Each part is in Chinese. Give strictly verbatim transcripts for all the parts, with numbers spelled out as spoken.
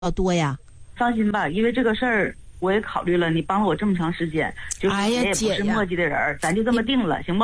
多呀？ 放心吧，因为这个事儿我也考虑了，你帮了我这么长时间，就是哎呀也不是墨迹的人， 姐咱就这么定了，行不？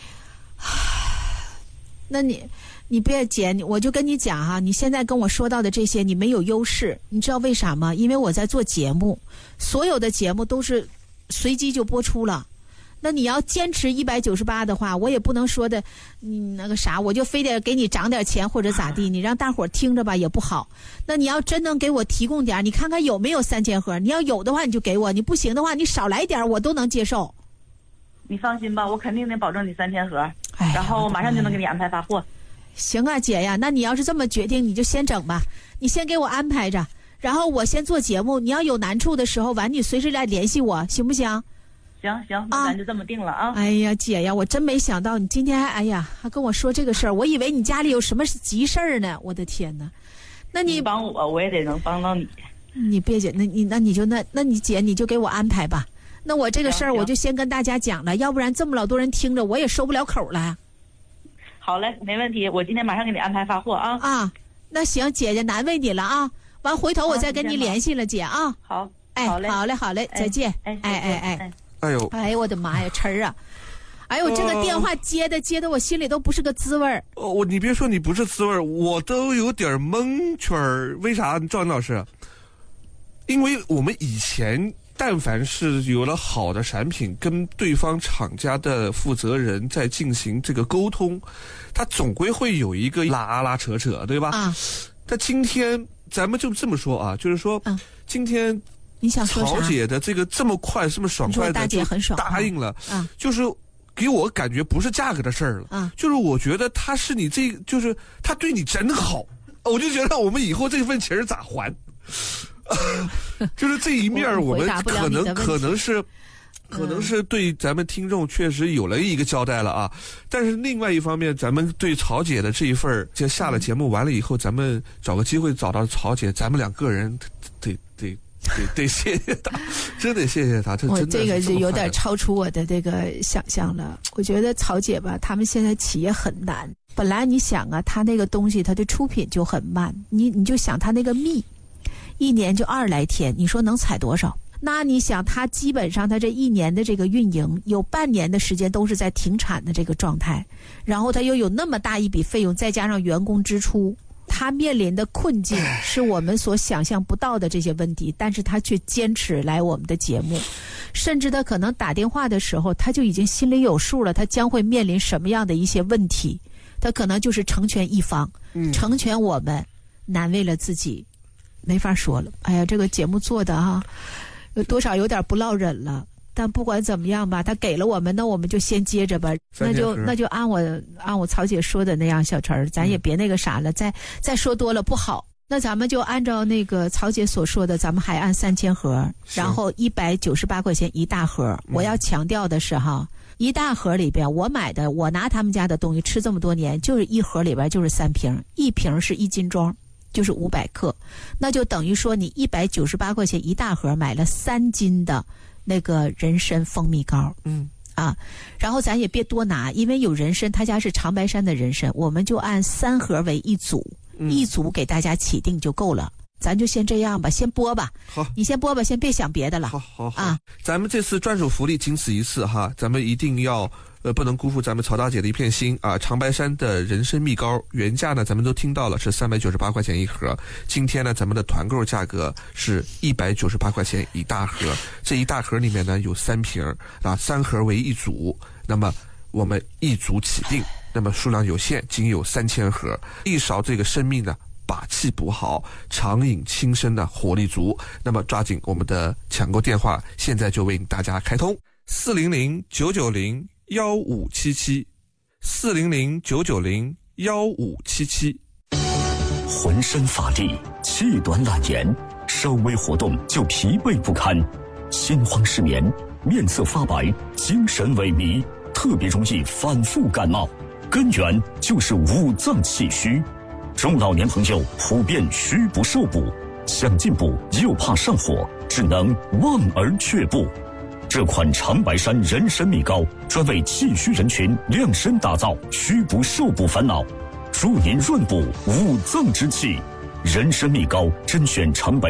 那你你别姐，你我就跟你讲哈、啊，你现在跟我说到的这些，你没有优势，你知道为啥吗？因为我在做节目，所有的节目都是随机就播出了。那你要坚持一百九十八的话，我也不能说的，你那个啥，我就非得给你涨点钱或者咋地，你让大伙儿听着吧也不好。那你要真能给我提供点，你看看有没有三千盒，你要有的话你就给我，你不行的话你少来点我都能接受。 你放心吧，我肯定能保证你三千盒， 哎、 然后马上就能给你安排发货。 行啊，姐呀，那你要是这么决定，你就先整吧，你先给我安排着，然后我先做节目，你要有难处的时候，完你随时来联系我，行不行？ 行行，那咱就这么定了啊！ 啊哎呀，姐呀，我真没想到你今天还哎呀还跟我说这个事儿，我以为你家里有什么急事儿呢，我的天哪！那你, 你帮我，我也得能帮到你。 你别姐，那你那你就那那你姐你就给我安排吧。那我这个事儿我就先跟大家讲了，要不然这么老多人听着，我也收不了口了。 好嘞，没问题，我今天马上给你安排发货啊！ 啊，那行，姐姐难为你了啊！完回头我再跟你联系了，姐啊。 好， 哎， 好嘞， 好嘞，好嘞，再见。 哎哎哎哎， 哎呦， 哎呦我的妈呀，晨儿啊！哎呦，这个电话接的接的，我心里都不是个滋味儿。 哦，我你别说你不是滋味儿，我都有点蒙圈儿。为啥？赵云老师，因为我们以前但凡是有了好的产品，跟对方厂家的负责人在进行这个沟通，他总归会有一个拉拉扯扯，对吧？啊。但今天咱们就这么说啊，就是说，嗯、今天你想说啥？ 曹姐的这个这么快、这么爽快的就答应了， 啊、 就是。给我感觉不是价格的事儿了， 啊， 就是我觉得他是你这，就是他对你真好，我就觉得我们以后这份情儿咋还？就是这一面我们可能可能是，可能是对咱们听众确实有了一个交代了啊。但是另外一方面，咱们对曹姐的这一份，就下了节目完了以后，咱们找个机会找到曹姐，咱们两个人得得。得得谢谢他，真得谢谢他。这我这个是有点超出我的这个想象了。我觉得曹姐吧，他们现在企业很难。本来你想啊，他那个东西，他的出品就很慢。你你就想他那个蜜，一年就二十来天，你说能采多少？那你想，他基本上他这一年的这个运营，有半年的时间都是在停产的这个状态，然后他又有那么大一笔费用，再加上员工支出。他面临的困境是我们所想象不到的这些问题，但是他却坚持来我们的节目，甚至他可能打电话的时候，他就已经心里有数了，他将会面临什么样的一些问题，他可能就是成全一方，嗯、成全我们，难为了自己，没法说了。哎呀，这个节目做的哈，有多少有点不落忍了。但不管怎么样吧，他给了我们，那我们就先接着吧。那就那就按我按我曹姐说的那样，小陈儿，咱也别那个啥了，嗯、再再说多了不好。那咱们就按照那个曹姐所说的，咱们还按三千盒，然后一百九十八块钱一大盒。我要强调的是哈，一大盒里边我买的，我拿他们家的东西吃这么多年，就是一盒里边就是三瓶，一瓶是一斤装。就是五百克，那就等于说你一百九十八块钱一大盒买了三斤的那个人参蜂蜜膏， 嗯啊，然后咱也别多拿，因为有人参，他家是长白山的人参，我们就按三盒为一组，嗯、一组给大家起订就够了。咱就先这样吧，先播吧。 好， 你先播吧，先别想别的了。 好好好啊， 咱们这次专属福利仅此一次哈，咱们一定要。呃，不能辜负咱们曹大姐的一片心啊！长白山的人参蜜膏原价呢，咱们都听到了是三百九十八块钱一盒，今天呢，咱们的团购价格是一百九十八块钱一大盒。这一大盒里面呢有三瓶啊，三盒为一组，那么我们一组起订，那么数量有限，仅有三千盒。一勺这个生命呢，把气补好，长饮轻身的活力足。那么抓紧我们的抢购电话，现在就为大家开通四零零九九零。幺五七七，四零零九九零幺五七七。 浑身乏力，气短懒言，稍微活动就疲惫不堪，心慌失眠，面色发白，精神萎靡，特别容易反复感冒，根源就是五脏气虚。中老年朋友普遍虚不受补，想进补又怕上火，只能望而却步。这款长白山人参蜜膏专为气虚人群量身打造，虚不受补烦恼，助您润补五脏之气。 人参蜜膏甄选长白